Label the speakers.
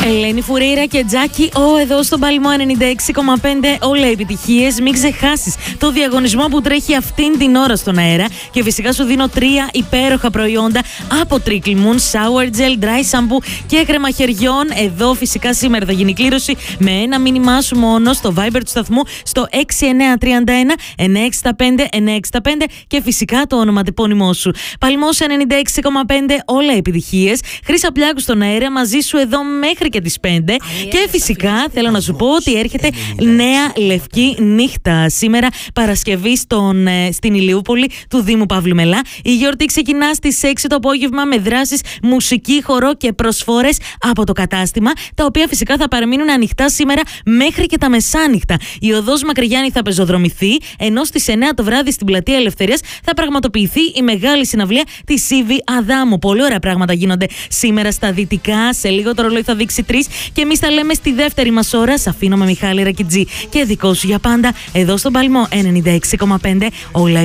Speaker 1: Ελένη Φουρέιρα και Τζάκι Ο εδώ στον Παλμό 96,5. Όλα επιτυχίες. Μην ξεχάσεις το διαγωνισμό που τρέχει αυτήν την ώρα στον αέρα. Και φυσικά σου δίνω 3 υπέροχα προϊόντα από Trickle Moon, Shower Gel, Dry Shampoo και κρέμα χεριών. Εδώ φυσικά σήμερα θα γίνει κλήρωση με ένα μήνυμά σου μόνο στο Viber του σταθμού στο 6931 965 965 και φυσικά το ονοματεπώνυμό σου. Παλμός 96,5. Όλα επιτυχίες. Χρύσα Πλιάκου στον αέρα μαζί σου εδώ μέχρι και τις 5. Και φυσικά θέλω να σου πω ότι έρχεται νέα λευκή νύχτα σήμερα Παρασκευή στην Ηλιούπολη του Δήμου Παύλου Μελά. Η γιορτή ξεκινά στις 6 το απόγευμα με δράσεις, μουσική, χορό και προσφορές από το κατάστημα, τα οποία φυσικά θα παραμείνουν ανοιχτά σήμερα μέχρι και τα μεσάνυχτα. Η οδός Μακρυγιάννη θα πεζοδρομηθεί, ενώ στις 9 το βράδυ στην Πλατεία Ελευθερίας θα πραγματοποιηθεί η μεγάλη συναυλία της Σίβη Αδάμου. Πολύ ωραία πράγματα γίνονται σήμερα στα δυτικά. Σε λίγο το ρολόι θα δείξει 3 και εμείς τα λέμε στη δεύτερη μας ώρα. Σ' αφήνω με Μιχάλη Ρακιτζή και δικό σου για πάντα εδώ στον Παλμό 96,5. Όλα